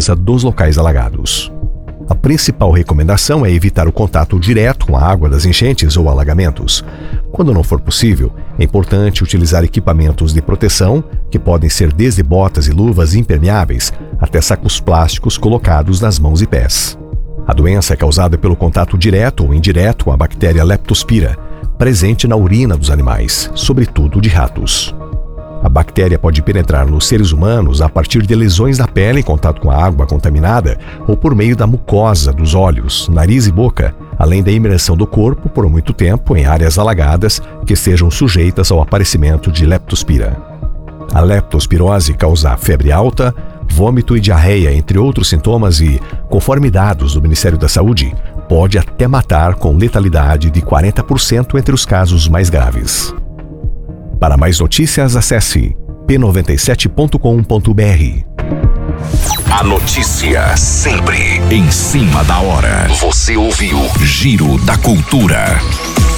limpeza dos locais alagados. A principal recomendação é evitar o contato direto com a água das enchentes ou alagamentos. Quando não for possível, é importante utilizar equipamentos de proteção, que podem ser desde botas e luvas impermeáveis até sacos plásticos colocados nas mãos e pés. A doença é causada pelo contato direto ou indireto com a bactéria Leptospira, presente na urina dos animais, sobretudo de ratos. A bactéria pode penetrar nos seres humanos a partir de lesões na pele em contato com a água contaminada ou por meio da mucosa dos olhos, nariz e boca, além da imersão do corpo por muito tempo em áreas alagadas que estejam sujeitas ao aparecimento de Leptospira. A leptospirose causa febre alta, vômito e diarreia, entre outros sintomas e, conforme dados do Ministério da Saúde, pode até matar com letalidade de 40% entre os casos mais graves. Para mais notícias, acesse p97.com.br. A notícia sempre em cima da hora. Você ouviu Giro da Cultura.